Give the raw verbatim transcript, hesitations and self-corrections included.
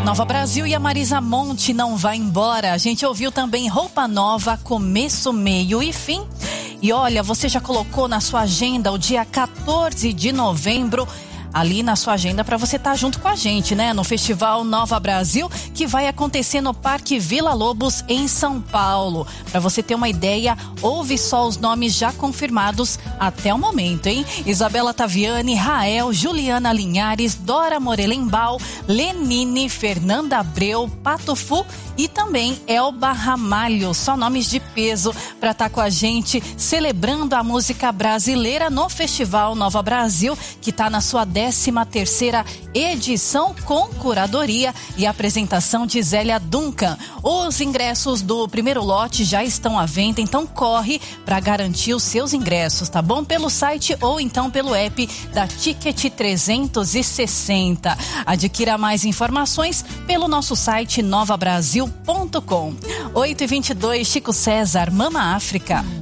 Nova Brasil e a Marisa Monte não vai embora. A gente ouviu também Roupa Nova, Começo, Meio e Fim. E olha, você já colocou na sua agenda o dia quatorze de novembro ali na sua agenda para você estar junto com a gente, né? No Festival Nova Brasil, que vai acontecer no Parque Vila Lobos, em São Paulo. Para você ter uma ideia, ouve só os nomes já confirmados até o momento, hein? Isabela Taviani, Rael, Juliana Linhares, Dora Morelembal, Lenine, Fernanda Abreu, Pato Fu e também Elba Ramalho. Só nomes de peso para estar com a gente celebrando a música brasileira no Festival Nova Brasil, que está na sua décima terceira edição, com curadoria e apresentação de Zélia Duncan. Os ingressos do primeiro lote já estão à venda, então corre para garantir os seus ingressos, tá bom? Pelo site ou então pelo app da Ticket trezentos e sessenta. Adquira mais informações pelo nosso site nova brasil ponto com. oito e vinte e dois, Chico César, Mama África.